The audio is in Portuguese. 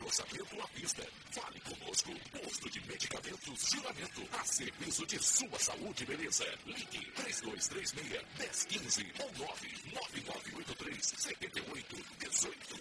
orçamento à vista. Fale conosco. Posto de medicamentos Juramento. A serviço de sua saúde e beleza. Ligue 3236-1015 ou 99983-7818.